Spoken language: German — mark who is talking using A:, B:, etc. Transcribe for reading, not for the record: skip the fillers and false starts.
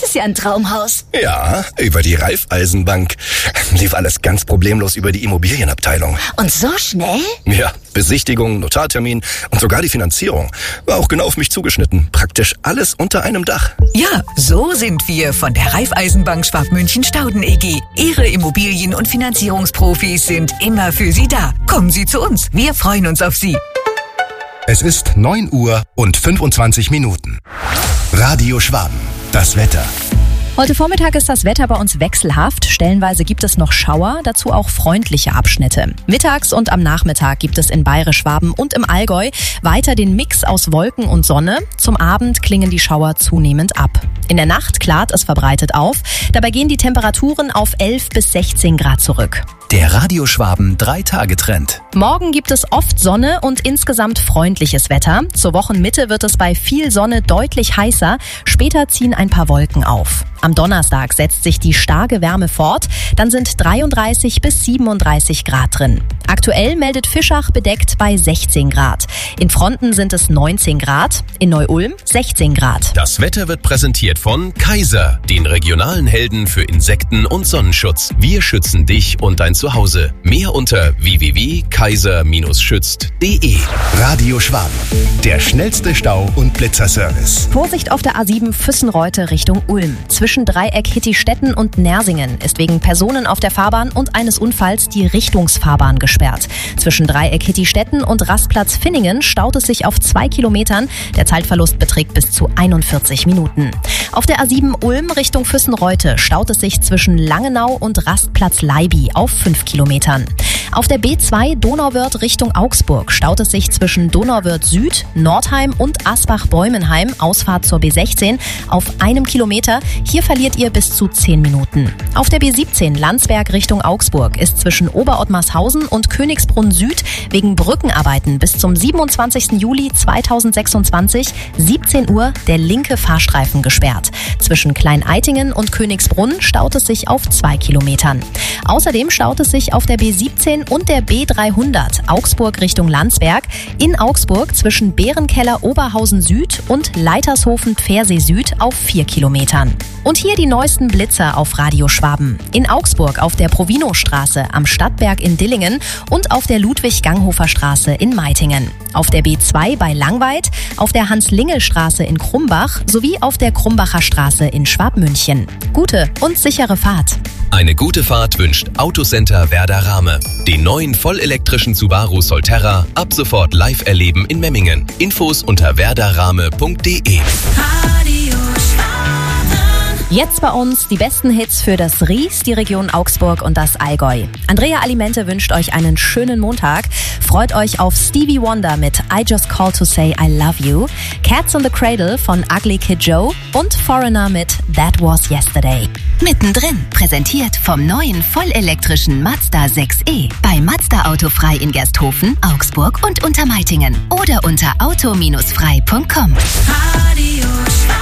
A: ist ja ein Traumhaus.
B: Ja, über die Raiffeisenbank. Lief alles ganz problemlos über die Immobilienabteilung.
A: Und so schnell?
B: Ja, Besichtigung, Notartermin und sogar die Finanzierung. War auch genau auf mich zugeschnitten. Praktisch alles unter einem Dach.
C: Ja, so sind wir von der Raiffeisenbank Schwabmünchen-Stauden EG. Ihre Immobilien- und Finanzierungsprofis sind immer für Sie da. Kommen Sie zu uns. Wir freuen uns auf Sie.
D: Es ist 9 Uhr und 25 Minuten. Radio Schwaben. Das Wetter.
E: Heute Vormittag ist das Wetter bei uns wechselhaft. Stellenweise gibt es noch Schauer, dazu auch freundliche Abschnitte. Mittags und am Nachmittag gibt es in Bayerisch-Schwaben und im Allgäu weiter den Mix aus Wolken und Sonne. Zum Abend klingen die Schauer zunehmend ab. In der Nacht klart es verbreitet auf. Dabei gehen die Temperaturen auf 11 bis 16 Grad zurück.
D: Der Radio Schwaben 3-Tage-Trend.
E: Morgen gibt es oft Sonne und insgesamt freundliches Wetter. Zur Wochenmitte wird es bei viel Sonne deutlich heißer. Später ziehen ein paar Wolken auf. Am Donnerstag setzt sich die starke Wärme fort. Dann sind 33 bis 37 Grad drin. Aktuell meldet Fischach bedeckt bei 16 Grad. In Fronten sind es 19 Grad. In Neu-Ulm 16 Grad.
F: Das Wetter wird präsentiert von Kaiser, den regionalen Helden für Insekten- und Sonnenschutz. Wir schützen dich und dein Zuhause. Mehr unter www.kaiser-schützt.de.
D: Radio Schwaben. Der schnellste Stau- und Blitzerservice.
E: Vorsicht auf der A7 Füssenreute Richtung Ulm. Zwischen Dreieck Hittistetten und Nersingen ist wegen Personen auf der Fahrbahn und eines Unfalls die Richtungsfahrbahn gesperrt. Zwischen Dreieck Hittistetten und Rastplatz Finningen staut es sich auf 2 Kilometern. Der Zeitverlust beträgt bis zu 41 Minuten. Auf der A7 Ulm Richtung Füssenreute staut es sich zwischen Langenau und Rastplatz Leibi auf 5 Kilometern. Auf der B2 Donauwörth Richtung Augsburg staut es sich zwischen Donauwörth Süd, Nordheim und Asbach-Bäumenheim, Ausfahrt zur B16, auf 1 Kilometer. Hier verliert ihr bis zu 10 Minuten. Auf der B17 Landsberg Richtung Augsburg ist zwischen Oberottmarshausen und Königsbrunn Süd wegen Brückenarbeiten bis zum 27. Juli 2026, 17 Uhr, der linke Fahrstreifen gesperrt. Zwischen Klein-Eitingen und Königsbrunn staut es sich auf 2 Kilometern. Außerdem staut es sich auf der B17 und der B300 Augsburg Richtung Landsberg, in Augsburg zwischen Bärenkeller Oberhausen Süd und Leitershofen Pfersee Süd auf 4 Kilometern. Und hier die neuesten Blitzer auf Radio Schwaben. In Augsburg auf der Provino-Straße, am Stadtberg in Dillingen und auf der Ludwig-Ganghofer-Straße in Meitingen. Auf der B2 bei Langweid, auf der Hans-Lingel-Straße in Krumbach sowie auf der Krumbacher Straße in Schwabmünchen. Gute und sichere Fahrt.
F: Eine gute Fahrt wünscht Autocenter Werder Rahme. Den neuen vollelektrischen Subaru Solterra ab sofort live erleben in Memmingen. Infos unter werderrahme.de.
E: Jetzt bei uns die besten Hits für das Ries, die Region Augsburg und das Allgäu. Andrea Alimente wünscht euch einen schönen Montag. Freut euch auf Stevie Wonder mit I Just Called to Say I Love You, Cats in the Cradle von Ugly Kid Joe und Foreigner mit That Was Yesterday.
A: Mittendrin, präsentiert vom neuen vollelektrischen Mazda 6e. Bei Mazda Autofrei in Gersthofen, Augsburg und Untermeitingen. Oder unter auto-frei.com. Radio Schwaben.